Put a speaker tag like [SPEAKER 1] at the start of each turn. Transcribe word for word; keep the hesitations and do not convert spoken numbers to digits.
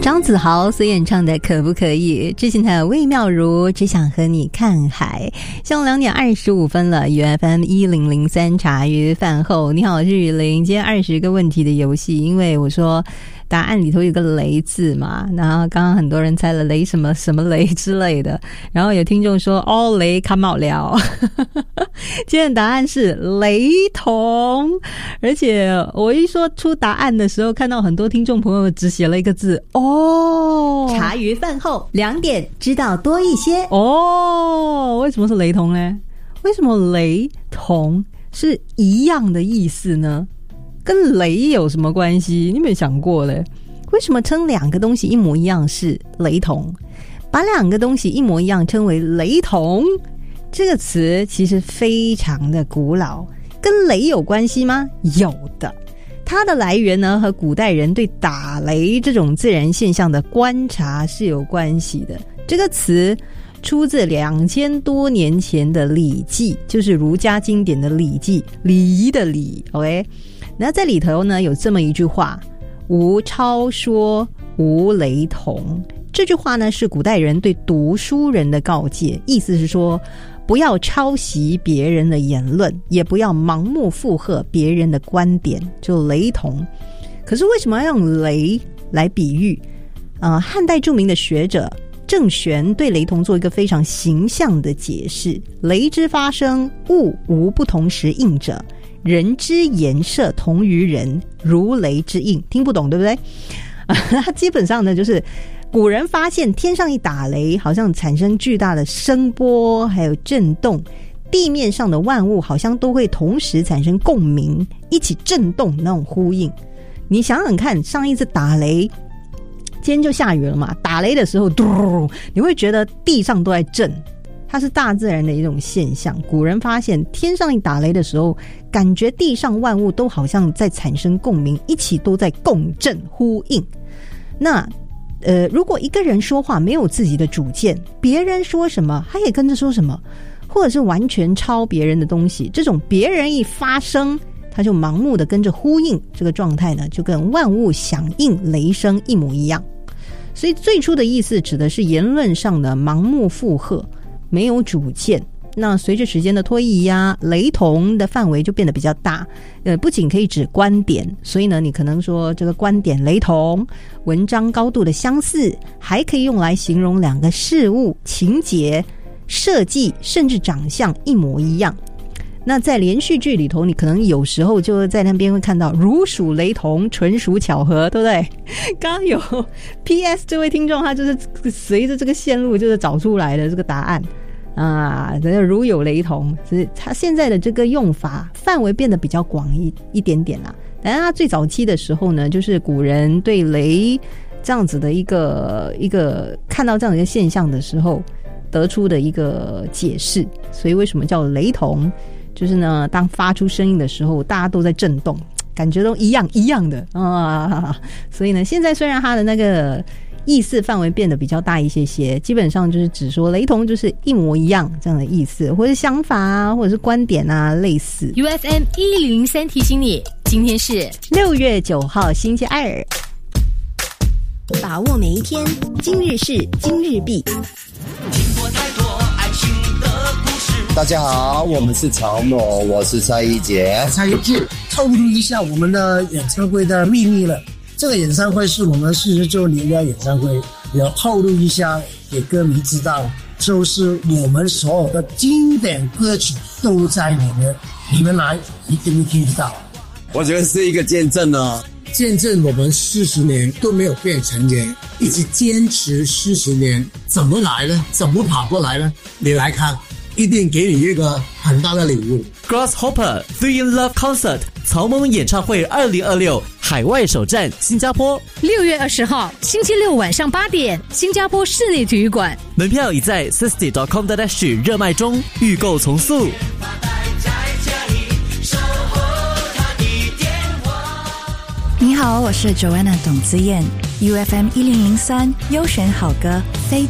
[SPEAKER 1] 张子豪所演唱的可不可以，之前的魏妙如只想和你看海。像两点二十五分了 U F M 一零零三茶余饭后，你好，我是雨林。今天二十个问题的游戏，因为我说答案里头有个雷字嘛，然后刚刚很多人猜了雷什么什么雷之类的，然后有听众说哦雷 come out 了今天的答案是雷同，而且我一说出答案的时候，看到很多听众朋友只写了一个字哦。
[SPEAKER 2] 茶余饭后两点知道多一些
[SPEAKER 1] 哦。为什么是雷同呢？为什么雷同是一样的意思呢？跟雷有什么关系？你没想过嘞？为什么称两个东西一模一样是雷同？把两个东西一模一样称为雷同，这个词其实非常的古老，跟雷有关系吗？有的。它的来源呢，和古代人对打雷这种自然现象的观察是有关系的。这个词出自两千多年前的《礼记》，就是儒家经典的《礼记》，礼仪的礼 OK。那在里头呢，有这么一句话：无超说，无雷同。这句话呢，是古代人对读书人的告诫，意思是说，不要抄袭别人的言论，也不要盲目附和别人的观点，就雷同。可是为什么要用雷来比喻？呃，汉代著名的学者郑玄对雷同做一个非常形象的解释：雷之发生，物无不同时应者。人之颜色同于人，如雷之应。听不懂对不对？它基本上呢，就是古人发现天上一打雷，好像产生巨大的声波还有震动，地面上的万物好像都会同时产生共鸣，一起震动，那种呼应。你想想看，上一次打雷，今天就下雨了嘛，打雷的时候嘟，你会觉得地上都在震，它是大自然的一种现象。古人发现天上一打雷的时候，感觉地上万物都好像在产生共鸣，一起都在共振呼应。那呃，如果一个人说话没有自己的主见，别人说什么他也跟着说什么，或者是完全抄别人的东西，这种别人一发声他就盲目的跟着呼应，这个状态呢，就跟万物响应雷声一模一样。所以最初的意思指的是言论上的盲目附和，没有主见。那随着时间的推移呀，雷同的范围就变得比较大，呃，不仅可以指观点，所以呢，你可能说这个观点雷同，文章高度的相似，还可以用来形容两个事物、情节、设计甚至长相一模一样。那在连续剧里头，你可能有时候就在那边会看到如属雷同，纯属巧合，对不对？刚刚有 P S 这位听众，他就是随着这个线路就是找出来的这个答案啊，如有雷同，所以他现在的这个用法范围变得比较广一一点点啦。但是他最早期的时候呢，就是古人对雷这样子的一个一个看到这样的一个现象的时候得出的一个解释。所以为什么叫雷同？就是呢，当发出声音的时候，大家都在震动，感觉都一样一样的啊。所以呢，现在虽然它的那个意思范围变得比较大一些些，基本上就是指说雷同就是一模一样这样的意思，或者想法啊，或者是观点啊类似。
[SPEAKER 3] U F M 一零零三提醒你，今天是
[SPEAKER 1] 六月九号星期二，
[SPEAKER 2] 把握每一天，今日事今日毕。
[SPEAKER 4] 大家好，我们是曹某，我是蔡一杰。
[SPEAKER 5] 蔡一杰透露一下我们的演唱会的秘密了。这个演唱会是我们四十周年的演唱会，要透露一下给歌迷知道，就是我们所有的经典歌曲都在里面，你们来一定会听得到。
[SPEAKER 4] 我觉得是一个见证哦，
[SPEAKER 5] 见证我们四十年都没有变成人，一直坚持四十年，怎么来呢？怎么跑过来呢？你来看，一定给你一个很大的礼物。
[SPEAKER 6] Grasshopper Three in Love Concert 曹萌演唱会二零二六海外首站新加坡，
[SPEAKER 3] 六月二十号星期六晚上八点，新加坡室内体育馆，
[SPEAKER 6] 门票已在 sixty dot com dot s g 热卖中，预购从速。
[SPEAKER 7] 你好，我是 Joanna 董子燕 U F M 一零零三优选好歌非